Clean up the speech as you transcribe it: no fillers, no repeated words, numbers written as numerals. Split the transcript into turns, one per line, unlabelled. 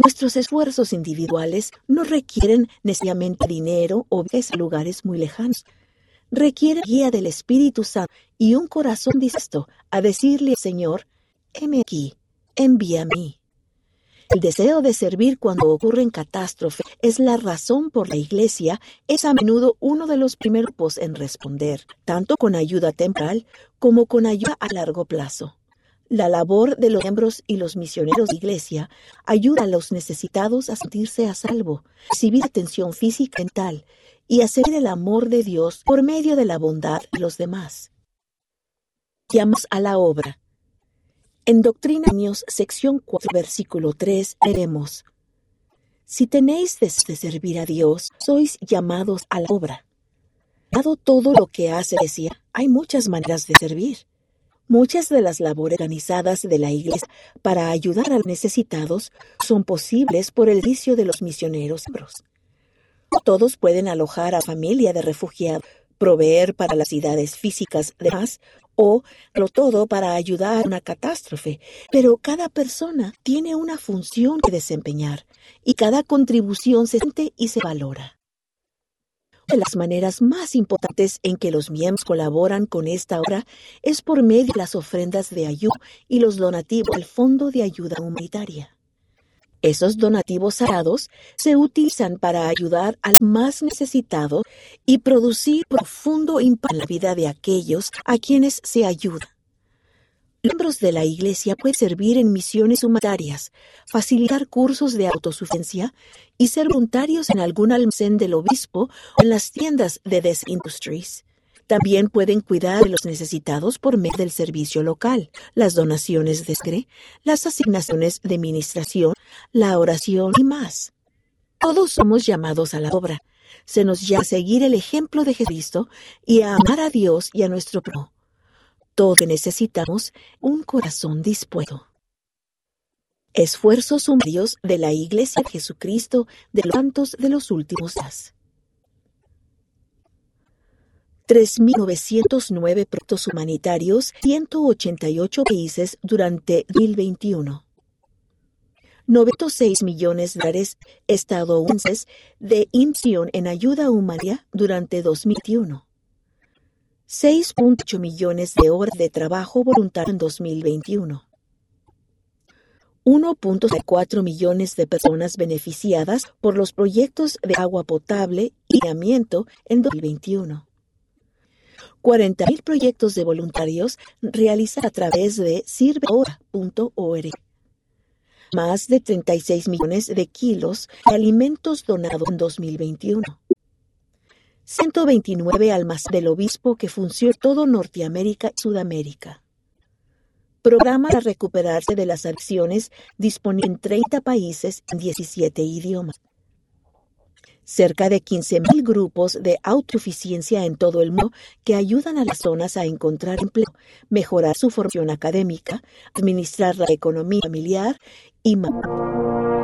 Nuestros esfuerzos individuales no requieren necesariamente dinero o viajes a lugares muy lejanos. Requieren guía del Espíritu Santo y un corazón dispuesto a decirle al Señor: heme aquí, envía a mí. El deseo de servir cuando ocurren catástrofes es la razón por la Iglesia es a menudo uno de los primeros en responder, tanto con ayuda temporal como con ayuda a largo plazo. La labor de los miembros y los misioneros de Iglesia ayuda a los necesitados a sentirse a salvo, recibir atención física y mental y a servir el amor de Dios por medio de la bondad de los demás. Llamamos a la obra. En Doctrina y Años, sección 4, versículo 3, leemos: si tenéis deseo de servir a Dios, sois llamados a la obra. Dado todo lo que hace la Iglesia, hay muchas maneras de servir. Muchas de las labores organizadas de la Iglesia para ayudar a los necesitados son posibles por el servicio de los misioneros. No todos pueden alojar a familia de refugiados, proveer para las necesidades físicas de más, o lo todo para ayudar a una catástrofe, pero cada persona tiene una función que desempeñar y cada contribución se siente y se valora. Una de las maneras más importantes en que los miembros colaboran con esta obra es por medio de las ofrendas de ayuda y los donativos al Fondo de Ayuda Humanitaria. Esos donativos sagrados se utilizan para ayudar al más necesitado y producir profundo impacto en la vida de aquellos a quienes se ayuda. Miembros de la Iglesia pueden servir en misiones humanitarias, facilitar cursos de autosuficiencia y ser voluntarios en algún almacén del obispo o en las tiendas de Des Industries. También pueden cuidar de los necesitados por medio del servicio local, las donaciones de sangre, las asignaciones de ministración, la oración y más. Todos somos llamados a la obra. Se nos llama a seguir el ejemplo de Jesucristo y a amar a Dios y a nuestro prójimo. Todo lo que necesitamos, un corazón dispuesto. Esfuerzos humanitarios de la Iglesia de Jesucristo de los Santos de los Últimos Días. 3.909 proyectos humanitarios, 188 países durante 2021. 906 millones de dólares estadounidenses de inversión en ayuda humanitaria durante 2021. 6.8 millones de horas de trabajo voluntario en 2021. 1.4 millones de personas beneficiadas por los proyectos de agua potable y saneamiento en 2021. 40.000 proyectos de voluntarios realizados a través de sirveahora.org. Más de 36 millones de kilos de alimentos donados en 2021. 129 almacenes del obispo que funcionan en todo Norteamérica y Sudamérica. Programa para recuperarse de las adicciones disponible en 30 países en 17 idiomas. Cerca de 15.000 grupos de autosuficiencia en todo el mundo que ayudan a las personas a encontrar empleo, mejorar su formación académica, administrar la economía familiar y más.